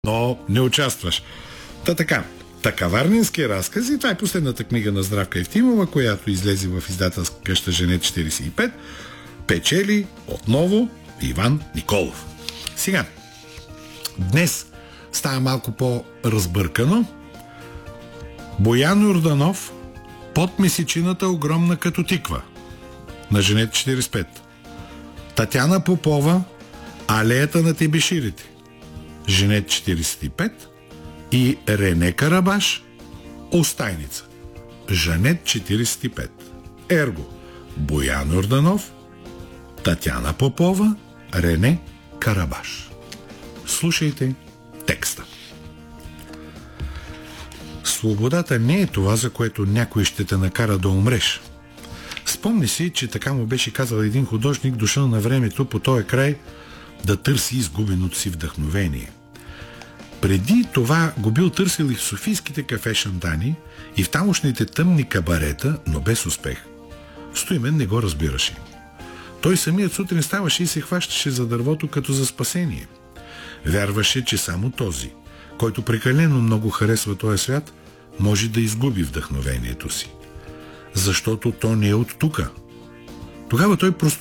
но не участваш. Така Варненски разкази, това е последната книга на Здравка Евтимова, която излезе в издателска къща Женет 45, печели отново Иван Николов. Сега, днес става малко по-разбъркано. Боян Йорданов, под месечината огромна като тиква, на Женет 45. Татяна Попова, алеята на тебеширите, Женет 45. И Рене Карабаш, Остайница, Женет 45. Ерго, Боян Йорданов, Татяна Попова, Рене Карабаш. Слушайте текста. Свободата не е това, за което някой ще те накара да умреш. Спомни си, че така му беше казал един художник, дошъл на времето по този край да търси изгубеното си вдъхновение. Преди това го бил търсил и в софийските кафе Шантани, и в тамошните тъмни кабарета, но без успех. Стоимен не го разбираше. Той самият сутрин ставаше и се хващаше за дървото като за спасение. Вярваше, че само този, който прекалено много харесва този свят, може да изгуби вдъхновението си. Защото то не е от тука. Тогава той просто